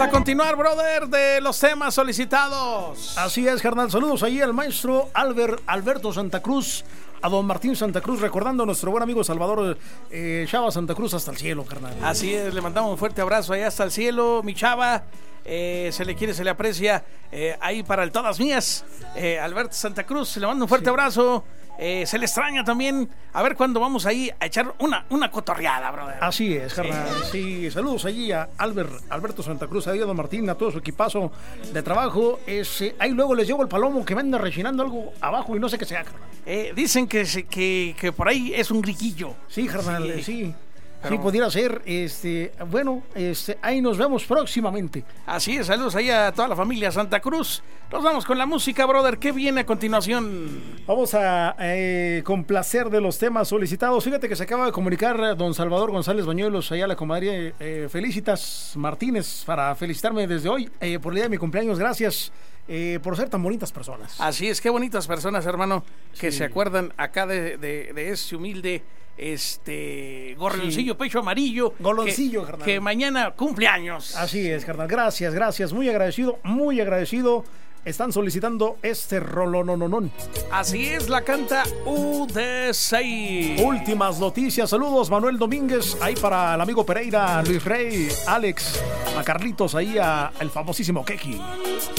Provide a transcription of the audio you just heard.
A continuar, brother, de los temas solicitados. Así es, carnal. Saludos ahí al maestro Alberto Santa Cruz, a don Martín Santa Cruz, recordando a nuestro buen amigo Salvador Chava Santa Cruz hasta el cielo, carnal. Así es, le mandamos un fuerte abrazo allá hasta el cielo, mi Chava. Se le quiere, se le aprecia. Ahí para el todas mías, Alberto Santa Cruz, le mando un fuerte abrazo. Se le extraña también. A ver cuándo vamos ahí a echar una cotorreada, brother. Así es, carnal. Sí, saludos allí a Alberto Santa Cruz, a Don Martín, a todo su equipazo de trabajo. Ahí luego les llevo el palomo que me anda rechinando algo abajo y no sé qué sea, carnal. Dicen que por ahí es un griquillo. Sí, carnal, sí. Pero... sí, pudiera ser, bueno, ahí nos vemos próximamente. Así es, saludos ahí a toda la familia Santa Cruz. Nos vamos con la música, brother. ¿Qué viene a continuación? Vamos a complacer de los temas solicitados. Fíjate que se acaba de comunicar don Salvador González Bañuelos, allá a la comadre Felicitas Martínez, para felicitarme desde hoy por el día de mi cumpleaños. Gracias por ser tan bonitas personas. Así es, qué bonitas personas, hermano, que se acuerdan acá de este humilde gorroncillo, pecho amarillo, goloncillo, carnal, que mañana cumpleaños. Así es, carnal, gracias, muy agradecido. Están solicitando este rolonononón. Así es, la canta UD6. Últimas noticias, saludos Manuel Domínguez, ahí para el amigo Pereira, Luis Rey, Alex, a Carlitos, ahí a el famosísimo Keki.